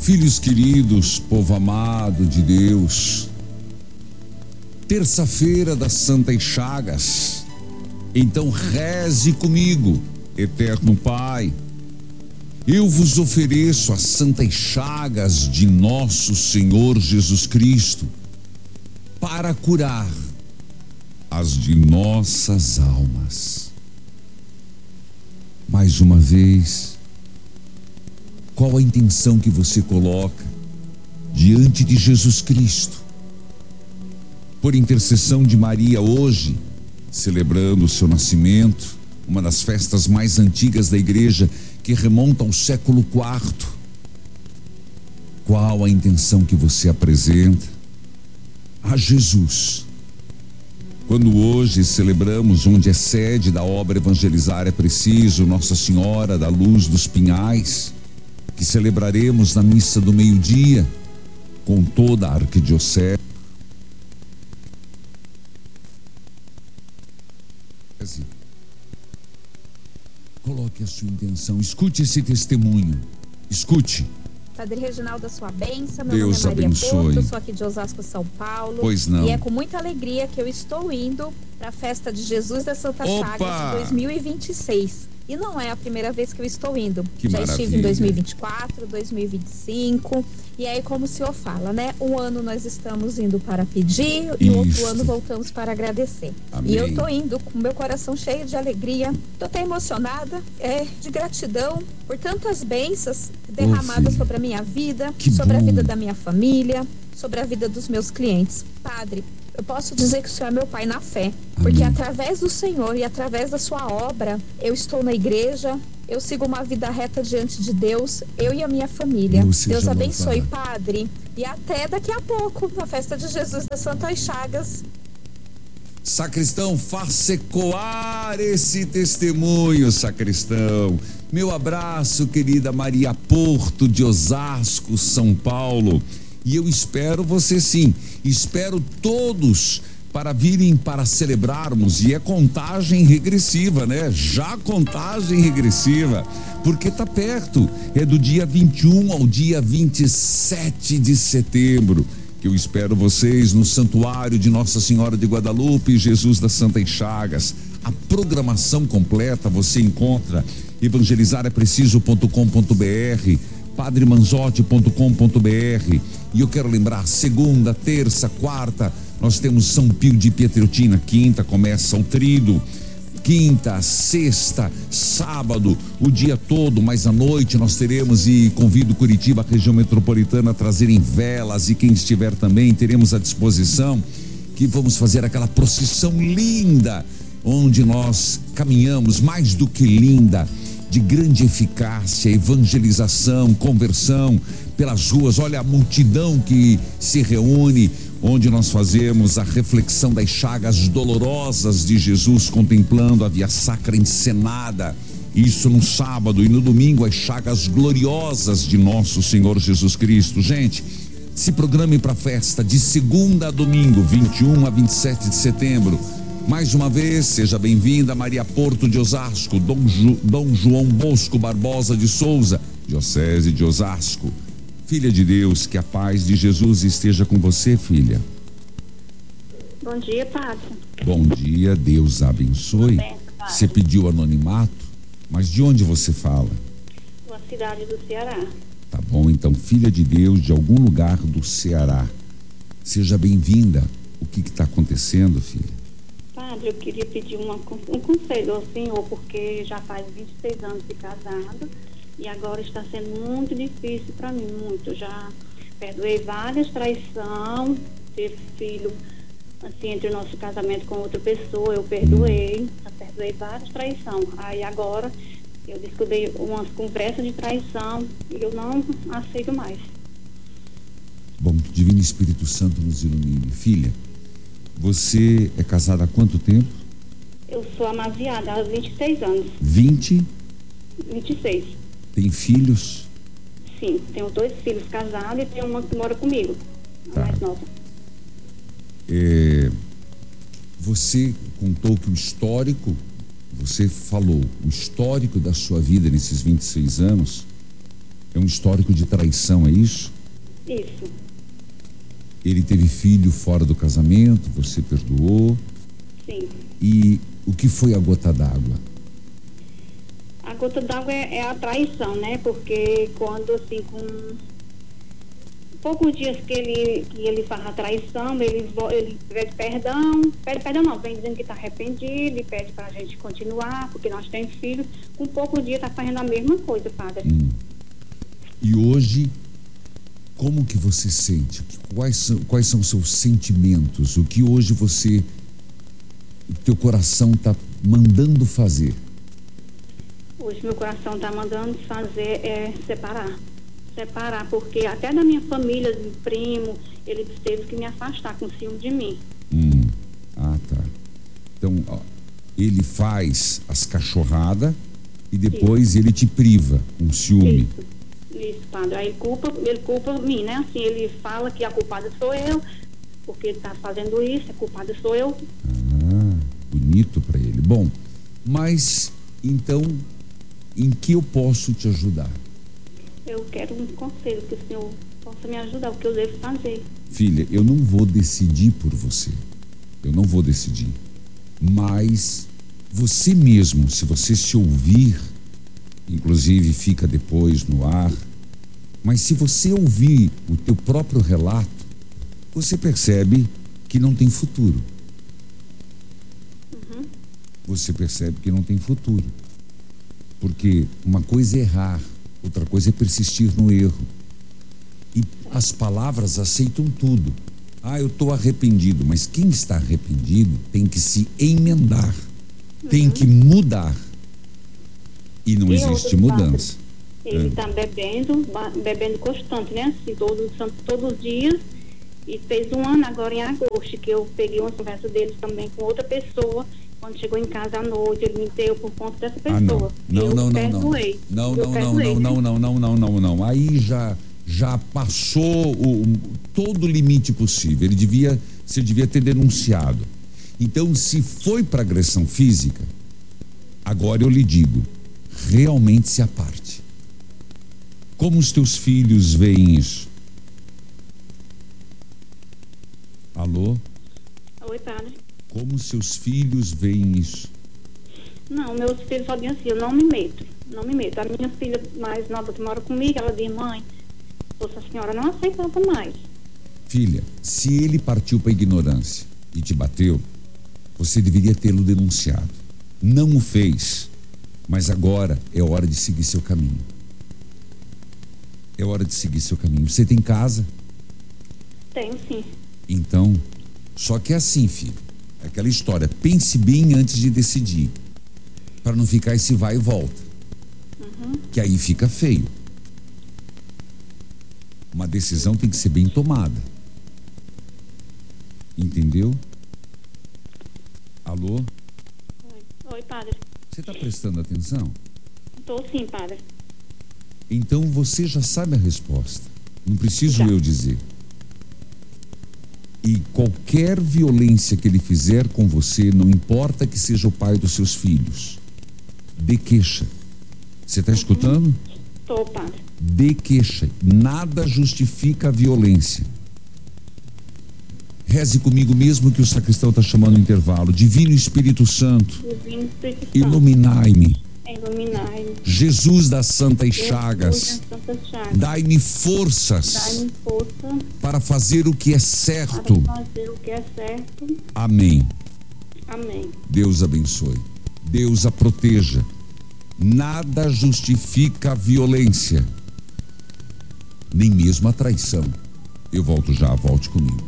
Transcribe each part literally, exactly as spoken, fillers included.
Filhos queridos, povo amado de Deus, terça-feira das Santas Chagas, então reze comigo, eterno Pai, eu vos ofereço as Santas Chagas de nosso Senhor Jesus Cristo, para curar as de nossas almas. Mais uma vez, qual a intenção que você coloca diante de Jesus Cristo? Por intercessão de Maria hoje, celebrando o seu nascimento, uma das festas mais antigas da igreja que remonta ao século quarto. Qual a intenção que você apresenta a Jesus? Quando hoje celebramos onde é sede da obra Evangelizar é Preciso, Nossa Senhora da Luz dos Pinhais, que celebraremos na missa do meio-dia com toda a arquidiocese. Coloque a sua intenção, escute esse testemunho, escute. Padre Reginaldo, a sua bênção. Meu Deus nome é Maria abençoe. Porto, sou aqui de Osasco, São Paulo. Pois não. E é com muita alegria que eu estou indo para a festa de Jesus da Santa Opa! Chaga de dois mil e vinte e seis. E não é a primeira vez que eu estou indo. Que Já maravilha. estive em dois mil e vinte e quatro, dois mil e vinte e cinco. E aí, como o senhor fala, né? Um ano nós estamos indo para pedir e o outro ano voltamos para agradecer. Amém. E eu estou indo com meu coração cheio de alegria. Estou até emocionada, é, de gratidão por tantas bênçãos derramadas Oh, sobre a minha vida, que sobre bom. a vida da minha família, sobre a vida dos meus clientes. Padre, eu posso dizer que o Senhor é meu Pai na fé, porque Amém. através do Senhor e através da sua obra, eu estou na igreja, eu sigo uma vida reta diante de Deus, eu e a minha família. Deus seja Deus abençoe, louvado. Padre. E até daqui a pouco, na festa de Jesus das Santas Chagas. Sacristão, faça ecoar esse testemunho, sacristão. Meu abraço, querida Maria Porto de Osasco, São Paulo. E eu espero você sim, espero todos para virem para celebrarmos. E é contagem regressiva, né? Já contagem regressiva, porque tá perto, é do dia vinte e um ao dia vinte e sete de setembro. Que eu espero vocês no Santuário de Nossa Senhora de Guadalupe, Jesus das Santas Chagas. A programação completa você encontra evangelizar é preciso ponto com ponto br, padre manzotti ponto com ponto br. E eu quero lembrar, segunda, terça, quarta, nós temos São Pio de Pietreutina. Quinta começa o trido. Quinta, sexta, sábado, o dia todo, mas à noite nós teremos, e convido Curitiba, a região metropolitana, a trazerem velas, e quem estiver também, teremos à disposição, que vamos fazer aquela procissão linda, onde nós caminhamos, mais do que linda, de grande eficácia, evangelização, conversão pelas ruas. Olha a multidão que se reúne, onde nós fazemos a reflexão das chagas dolorosas de Jesus, contemplando a via sacra encenada, isso no sábado, e no domingo as chagas gloriosas de nosso Senhor Jesus Cristo. Gente, se programe para a festa de segunda a domingo, vinte e um a vinte e sete de setembro. Mais uma vez, seja bem-vinda Maria Porto de Osasco, Dom, Ju, Dom João Bosco Barbosa de Souza, Diocese de Osasco. Filha de Deus, que a paz de Jesus esteja com você, filha. Bom dia, padre. Bom dia, Deus abençoe. Bem, padre. Você pediu anonimato, mas de onde você fala? Uma cidade do Ceará. Tá bom, então, filha de Deus, de algum lugar do Ceará. Seja bem-vinda. O que está acontecendo, filha? Padre, eu queria pedir uma, um conselho ao senhor, porque já faz vinte e seis anos de casado e agora está sendo muito difícil para mim, muito. Eu já perdoei várias traições, teve filho, assim, entre o nosso casamento com outra pessoa, eu perdoei, já perdoei várias traições. Aí agora eu descobri umas conversas de traição e eu não aceito mais. Bom, que Divino Espírito Santo nos ilumine. Filha, você é casada há quanto tempo? Eu sou amaziada há vinte e seis anos. vinte? vinte e seis. Tem filhos? Sim, tenho dois filhos casados e tenho uma que mora comigo, a Tá. mais nova. É, você contou que o histórico, você falou, o histórico da sua vida nesses vinte e seis anos É um histórico de traição, é isso? Isso. Ele teve filho fora do casamento, você perdoou. Sim. E o que foi a gota d'água? A gota d'água é, é a traição, né? Porque quando, assim, com poucos dias que ele, que ele faz a traição, ele, ele pede perdão, pede perdão não, vem dizendo que está arrependido e pede para a gente continuar, porque nós temos filhos. Com poucos dias está fazendo a mesma coisa, padre. Hum. E hoje, como que você sente? Quais são, quais são os seus sentimentos? O que hoje você, o teu coração está mandando fazer? Hoje meu coração está mandando fazer é separar. Separar, porque até da minha família, do primo, ele teve que me afastar com ciúme de mim. Hum. Ah, tá. Então, ó, ele faz as cachorradas e depois Isso. ele te priva com ciúme. Isso. Isso, padre. Aí ele culpa, ele culpa mim, né? Assim, ele fala que a culpada sou eu, porque ele tá fazendo isso, a culpada sou eu. Ah, bonito para ele. Bom, mas então, em que eu posso te ajudar? Eu quero um conselho, que o senhor possa me ajudar, o que eu devo fazer. Filha, eu não vou decidir por você. Eu não vou decidir. Mas você mesmo, se você se ouvir, inclusive fica depois no ar, mas se você ouvir o teu próprio relato, você percebe que não tem futuro. Uhum. Você percebe que não tem futuro. Porque uma coisa é errar, outra coisa é persistir no erro. E as palavras aceitam tudo. Ah, eu estou arrependido, mas quem está arrependido tem que se emendar, uhum. tem que mudar. E não e existe mudança. Ele está é. bebendo, bebendo constante, né? Assim, todos, todos os dias. E fez um ano agora em agosto, que eu peguei uma conversa dele também com outra pessoa. Quando chegou em casa à noite, ele me deu por conta dessa pessoa. Ah, não. Não, não, não, não. Não, não, não, não, não, não, não, não, não, não. Aí já, já passou o, todo o limite possível. Ele devia, você devia ter denunciado. Então, se foi para agressão física, agora eu lhe digo, realmente se aparte. Como os teus filhos veem isso? Alô? Oi, padre. Como seus filhos veem isso? Não, meus filhos só dizem assim, eu não me meto, não me meto. A minha filha mais nova que mora comigo, ela diz, mãe, a senhora não aceitava mais. Filha, se ele partiu para a ignorância e te bateu, você deveria tê-lo denunciado. Não o fez, mas agora é hora de seguir seu caminho. É hora de seguir seu caminho. Você tem casa? Tenho, sim. Então, só que é assim, filho. É aquela história, pense bem antes de decidir, para não ficar esse vai e volta. Uhum. Que aí fica feio. Uma decisão tem que ser bem tomada. Entendeu? Alô? Oi, Oi padre. Você está prestando atenção? Estou sim, padre. Então você já sabe a resposta. Não preciso já. eu dizer. E qualquer violência que ele fizer com você, não importa que seja o pai dos seus filhos, dê queixa. Você está uhum. escutando? Estou, padre. Dê queixa. Nada justifica a violência. Reze comigo mesmo que o sacristão está chamando o intervalo. Divino Espírito Santo, Divino Espírito Santo. iluminai-me. Iluminai-me. Jesus das Santas Chagas, Chagas. dai-me forças, dai-me força para fazer o que é certo. Para fazer o que é certo. Amém. Amém. Deus abençoe. Deus a proteja. Nada justifica a violência, nem mesmo a traição. Eu volto já, volte comigo.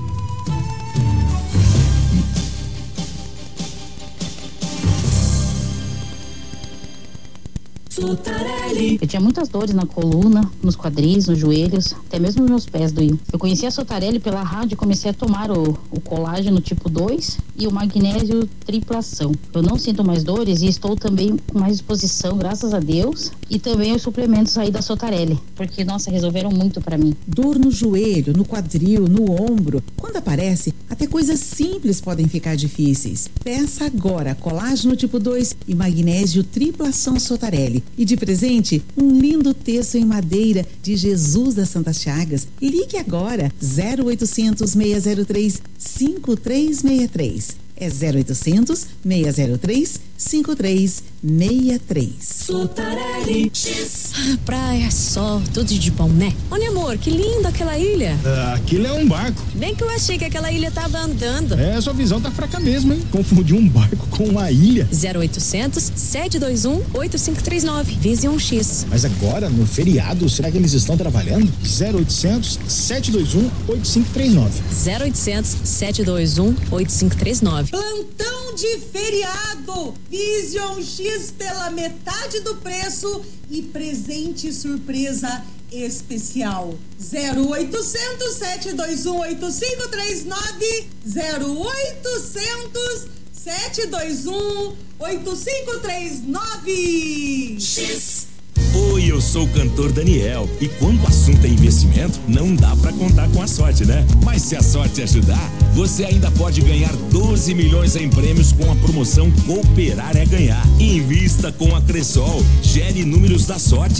Sotarelli. Eu tinha muitas dores na coluna, nos quadris, nos joelhos, até mesmo nos meus pés doíam. Eu conheci a Sotarelli pela rádio e comecei a tomar o, o colágeno tipo dois e o magnésio triplação. Eu não sinto mais dores e estou também com mais disposição, graças a Deus, e também os suplementos aí da Sotarelli, porque, nossa, resolveram muito pra mim. Dor no joelho, no quadril, no ombro. Quando aparece, até coisas simples podem ficar difíceis. Peça agora colágeno tipo dois e magnésio triplação Sotarelli. Vice. E de presente, um lindo texto em madeira de Jesus das Santas Chagas. Ligue agora, zero oitocentos, seis zero três, cinco três seis três. É zero oitocentos, seis zero três, cinco três seis três. Sotarelli X. Ah, praia, sol, tudo de bom, né? Olha, amor, que linda aquela ilha. Ah, aquilo é um barco. Bem que eu achei que aquela ilha tava andando. É, sua visão tá fraca mesmo, hein? Confundiu um barco com uma ilha. zero oitocentos, sete dois um, oito cinco três nove. Vision X. Mas agora, no feriado, será que eles estão trabalhando? zero oitocentos, sete dois um, oito cinco três nove. zero oitocentos, sete dois um, oito cinco três nove. Plantão de feriado, Vision X pela metade do preço e presente surpresa especial. zero oitocentos, sete dois um, oito cinco três nove, zero oitocentos, sete dois um, oito cinco três nove. X. Oi, eu sou o cantor Daniel e quando o assunto é investimento, não dá pra contar com a sorte, né? Mas se a sorte ajudar, você ainda pode ganhar doze milhões em prêmios com a promoção Cooperar é Ganhar. Invista com a Cressol, gere números da sorte